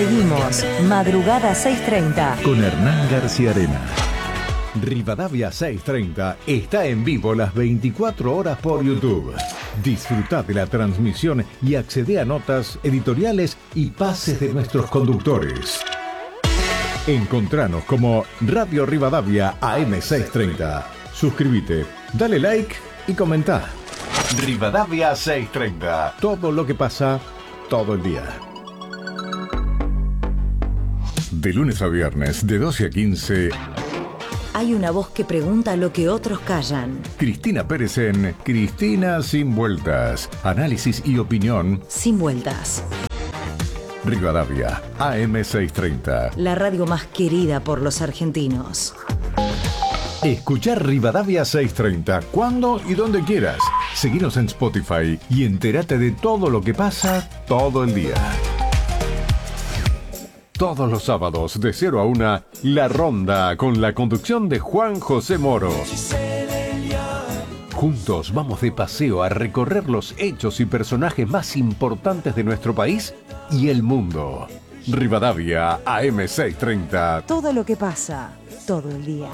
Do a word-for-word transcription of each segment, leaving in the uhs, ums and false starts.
Seguimos, Madrugada seiscientos treinta. Con Hernán García Arena. Rivadavia seiscientos treinta está en vivo las veinticuatro horas por YouTube. Disfruta de la transmisión y accede a notas, editoriales y pases de nuestros conductores. Encontranos como Radio Rivadavia A M seiscientos treinta. Suscríbete, dale like y comenta. Rivadavia seiscientos treinta. Todo lo que pasa, todo el día. De lunes a viernes, de doce a quince... Hay una voz que pregunta lo que otros callan. Cristina Pérez en Cristina Sin Vueltas. Análisis y opinión Sin vueltas. Rivadavia, A M seiscientos treinta. La radio más querida por los argentinos. Escuchar Rivadavia seiscientos treinta cuando y donde quieras. Seguinos en Spotify y entérate de todo lo que pasa todo el día. Todos los sábados de cero a una, La Ronda con la conducción de Juan José Moro. Juntos vamos de paseo a recorrer los hechos y personajes más importantes de nuestro país y el mundo. Rivadavia A M seiscientos treinta. Todo lo que pasa, todo el día.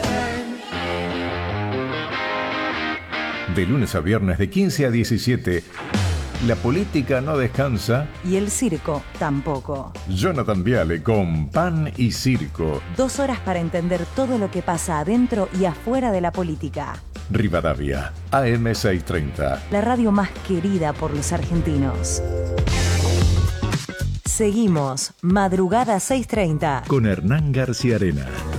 De lunes a viernes de quince a diecisiete, la política no descansa. Y el circo tampoco. Jonathan Viale con Pan y Circo. Dos horas para entender todo lo que pasa adentro y afuera de la política. Rivadavia, A M seiscientos treinta. La radio más querida por los argentinos. Seguimos, Madrugada seiscientos treinta. Con Hernán García Arena.